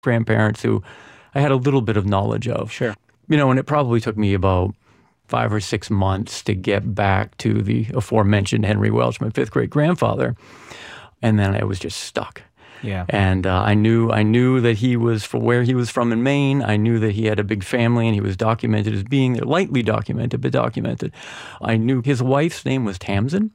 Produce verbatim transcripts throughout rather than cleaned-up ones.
grandparents who I had a little bit of knowledge of. Sure. You know, and it probably took me about five or six months to get back to the aforementioned Henry Welch, my fifth great grandfather. And then I was just stuck. Yeah. And uh, I knew I knew that he was from where he was from in Maine. I knew that he had a big family and he was documented as being there, lightly documented, but documented. I knew his wife's name was Tamsin.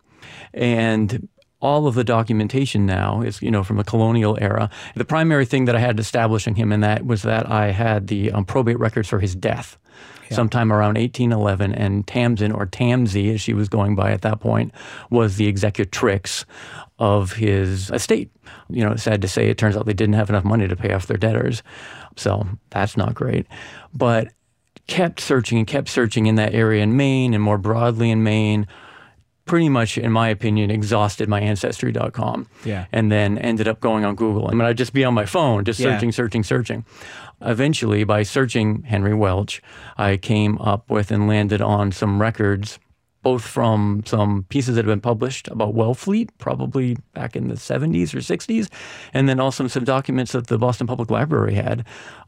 And all of the documentation now is, you know, from the colonial era. The primary thing that I had establishing him in that was that I had the um, probate records for his death. Yeah. Sometime around eighteen eleven, and Tamsin, or Tamsy as she was going by at that point, was the executrix of his estate. You know, it's sad to say, it turns out they didn't have enough money to pay off their debtors. So that's not great. But kept searching and kept searching in that area in Maine and more broadly in Maine. Pretty much, in my opinion, exhausted my Ancestry dot com. Yeah. And then ended up going on Google. I mean, I'd just be on my phone, just Yeah. searching, searching, searching. Eventually, by searching Henry Welch, I came up with and landed on some records, both from some pieces that had been published about Wellfleet, probably back in the seventies or sixties, and then also some documents that the Boston Public Library had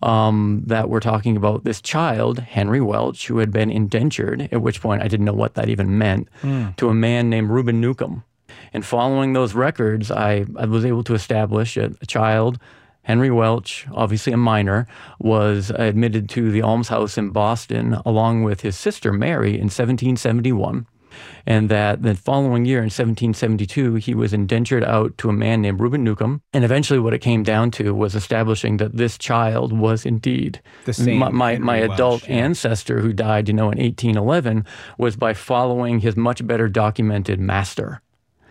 um, that were talking about this child, Henry Welch, who had been indentured, at which point I didn't know what that even meant, mm. to a man named Reuben Newcomb. And following those records, I, I was able to establish a, a child, Henry Welch, obviously a minor, was admitted to the almshouse in Boston along with his sister Mary in seventeen seventy-one. And that the following year in seventeen seventy-two, he was indentured out to a man named Reuben Newcomb. And eventually what it came down to was establishing that this child was indeed the same my, my, my adult Welch, yeah. ancestor who died, you know, in eighteen eleven, was by following his much better documented master.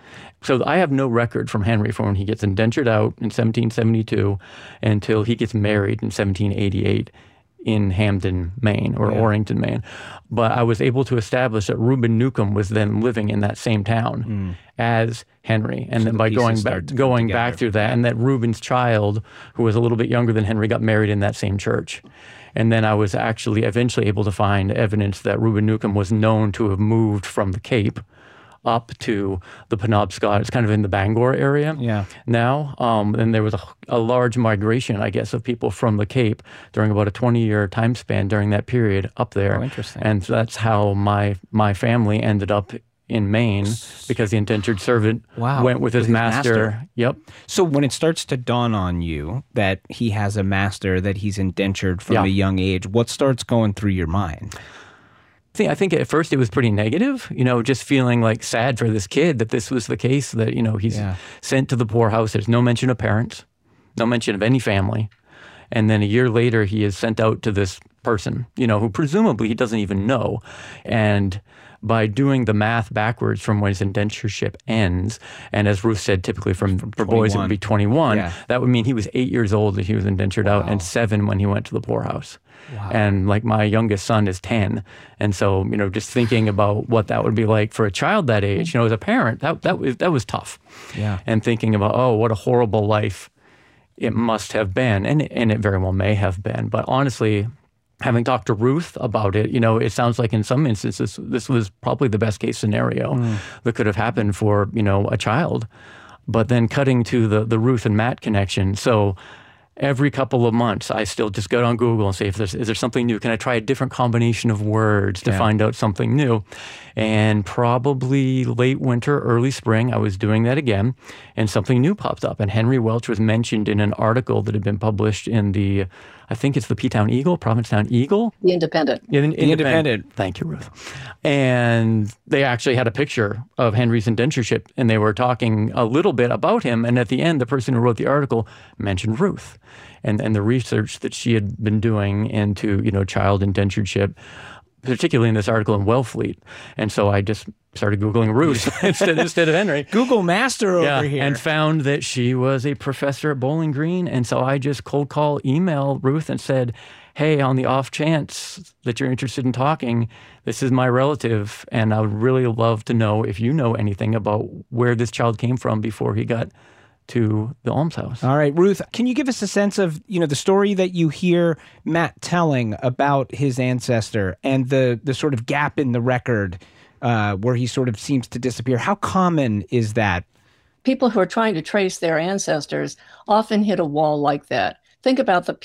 So I have no record from Henry from when he gets indentured out in seventeen seventy-two until he gets married in seventeen eighty-eight in Hamden, Maine, or Yeah. Orrington, Maine. But I was able to establish that Reuben Newcomb was then living in that same town Mm. as Henry. And So then the by pieces going back, start to come going together. back through that, and that Reuben's child, who was a little bit younger than Henry, got married in that same church. And then I was actually eventually able to find evidence that Reuben Newcomb was known to have moved from the Cape up to the Penobscot. It's kind of in the Bangor area Yeah. now. Um, and there was a, a large migration, I guess, of people from the Cape during about a twenty-year time span during that period up there. Oh, interesting. And that's how my my family ended up in Maine, because the indentured servant Wow. went with his, With his master. master. Yep. So when it starts to dawn on you that he has a master, that he's indentured from Yeah. a young age, what starts going through your mind? I think at first it was pretty negative, you know, just feeling like sad for this kid that this was the case, that, you know, he's Yeah. sent to the poorhouse. There's no mention of parents, no mention of any family. And then a year later, he is sent out to this person, you know, who presumably he doesn't even know. And by doing the math backwards from when his indentureship ends, and as Ruth said, typically from, for boys it would be twenty-one, Yeah. that would mean he was eight years old when he was indentured out, Wow. and seven when he went to the poorhouse. Wow. And like my youngest son is ten. And so, you know, just thinking about what that would be like for a child that age, you know, as a parent, that that was, that was tough. Yeah. And thinking about, oh, what a horrible life it must have been. And, and it very well may have been. But honestly, having talked to Ruth about it, you know, it sounds like in some instances, this was probably the best case scenario mm. that could have happened for, you know, a child. But then cutting to the, the Ruth and Matt connection. So every couple of months, I still just go on Google and say, if there's, is there something new? Can I try a different combination of words to Yeah. find out something new? And probably late winter, early spring, I was doing that again, and something new popped up. And Henry Welch was mentioned in an article that had been published in the, I think it's the P-Town Eagle, Provincetown Eagle. The Independent. Yeah, the, The Independent. Thank you, Ruth. And they actually had a picture of Henry's indentureship, and they were talking a little bit about him. And at the end, the person who wrote the article mentioned Ruth and, and the research that she had been doing into, you know, child indentureship, particularly in this article in Wellfleet. And so I just started Googling Ruth instead, instead of Henry. Google Master over yeah, here. And found that she was a professor at Bowling Green. And so I just cold call email Ruth and said, hey, on the off chance that you're interested in talking, this is my relative, and I would really love to know if you know anything about where this child came from before he got to the almshouse. All right, Ruth, can you give us a sense of, you know, the story that you hear Matt telling about his ancestor and the the sort of gap in the record uh, where he sort of seems to disappear? How common is that? People who are trying to trace their ancestors often hit a wall like that. Think about the